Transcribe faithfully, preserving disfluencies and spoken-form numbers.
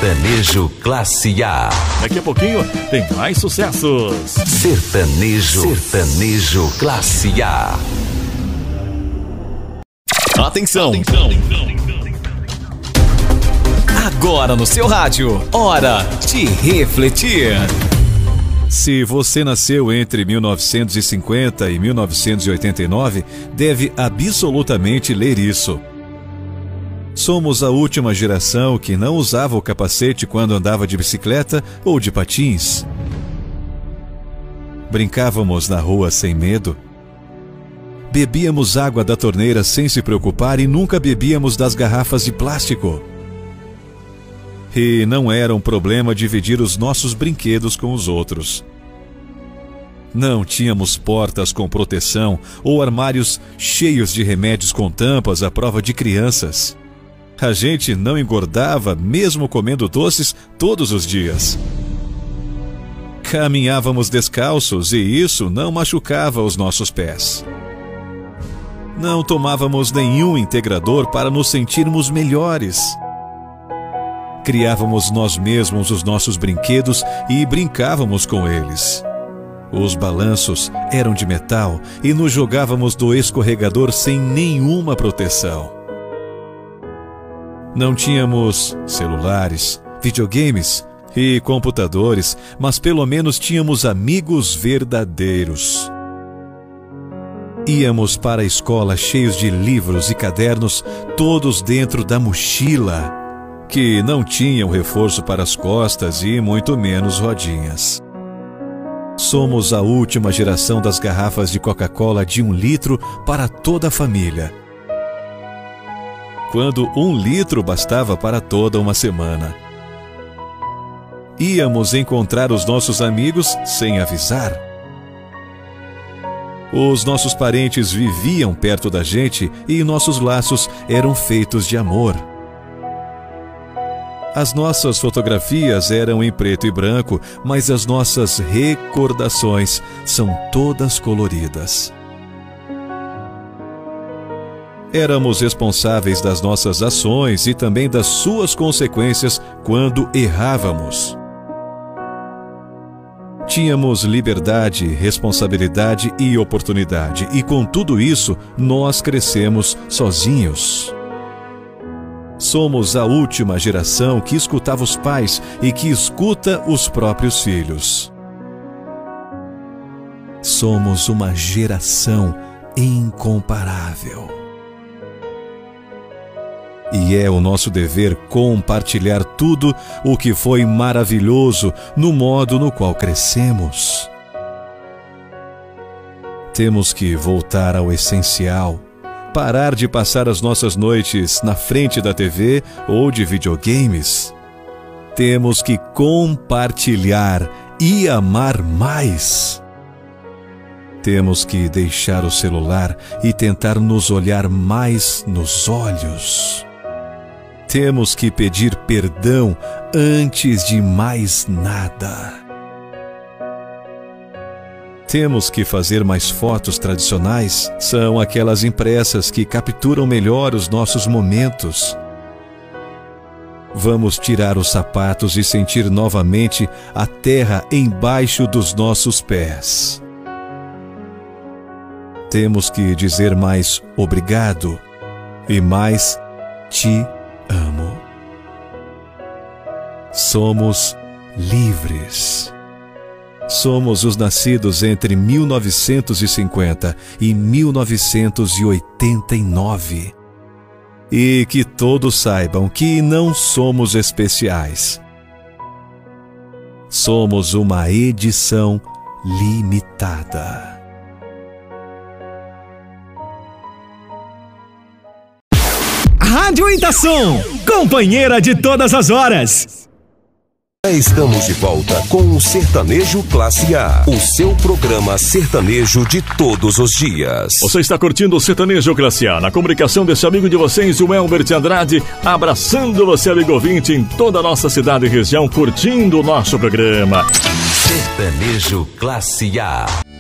Sertanejo Classe A. Daqui a pouquinho tem mais sucessos. Sertanejo, Sertanejo Classe A. Atenção. Atenção. Agora no seu rádio, hora de refletir. Se você nasceu entre mil novecentos e cinquenta e mil novecentos e oitenta e nove, deve absolutamente ler isso. Somos a última geração que não usava o capacete quando andava de bicicleta ou de patins. Brincávamos na rua sem medo. Bebíamos água da torneira sem se preocupar e nunca bebíamos das garrafas de plástico. E não era um problema dividir os nossos brinquedos com os outros. Não tínhamos portas com proteção ou armários cheios de remédios com tampas à prova de crianças. A gente não engordava mesmo comendo doces todos os dias. Caminhávamos descalços e isso não machucava os nossos pés. Não tomávamos nenhum integrador para nos sentirmos melhores. Criávamos nós mesmos os nossos brinquedos e brincávamos com eles. Os balanços eram de metal e nos jogávamos do escorregador sem nenhuma proteção. Não tínhamos celulares, videogames e computadores, mas pelo menos tínhamos amigos verdadeiros. Íamos para a escola cheios de livros e cadernos, todos dentro da mochila, que não tinham reforço para as costas e muito menos rodinhas. Somos a última geração das garrafas de Coca-Cola de um litro para toda a família, quando um litro bastava para toda uma semana. Íamos encontrar os nossos amigos sem avisar. Os nossos parentes viviam perto da gente e nossos laços eram feitos de amor. As nossas fotografias eram em preto e branco, mas as nossas recordações são todas coloridas. Éramos responsáveis das nossas ações e também das suas consequências quando errávamos. Tínhamos liberdade, responsabilidade e oportunidade, e com tudo isso, nós crescemos sozinhos. Somos a última geração que escutava os pais e que escuta os próprios filhos. Somos uma geração incomparável. E é o nosso dever compartilhar tudo o que foi maravilhoso no modo no qual crescemos. Temos que voltar ao essencial. Parar de passar as nossas noites na frente da T V ou de videogames. Temos que compartilhar e amar mais. Temos que deixar o celular e tentar nos olhar mais nos olhos. Temos que pedir perdão antes de mais nada. Temos que fazer mais fotos tradicionais, são aquelas impressas que capturam melhor os nossos momentos. Vamos tirar os sapatos e sentir novamente a terra embaixo dos nossos pés. Temos que dizer mais obrigado e mais te amo. Somos livres. Somos os nascidos entre mil novecentos e cinquenta e mil novecentos e oitenta e nove. E que todos saibam que não somos especiais. Somos uma edição limitada. Rádio Itação, companheira de todas as horas. Estamos de volta com o Sertanejo Classe A, o seu programa sertanejo de todos os dias. Você está curtindo o Sertanejo Classe A, na comunicação desse amigo de vocês, o Elbert Andrade, abraçando você, amigo ouvinte, em toda a nossa cidade e região, curtindo o nosso programa. Sertanejo Classe A.